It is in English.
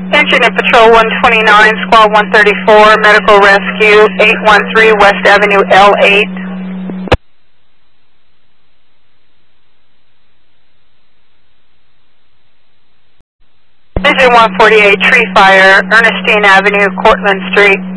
Engine and Patrol 129, Squad 134, Medical Rescue 813 West Avenue L8. Engine 148, Tree Fire, Ernestine Avenue, Cortlandt Street.